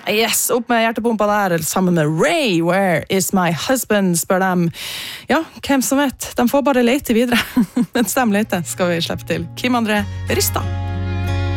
Yes, opp med hjertepumpa der, sammen med Ray, Where is my husband, spør dem. Ja, hvem som vet, de får bare lete videre. Mens de leter skal vi slippe til Kim André Rystad.